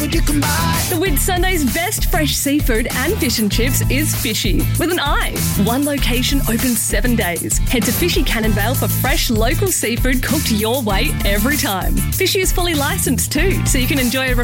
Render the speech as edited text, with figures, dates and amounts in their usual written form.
The Whitsunday's best fresh seafood and fish and chips is Fishy, with an I. One location open 7 days. Head to Fishy Cannonvale for fresh local seafood cooked your way every time. Fishy is fully licensed too, so you can enjoy a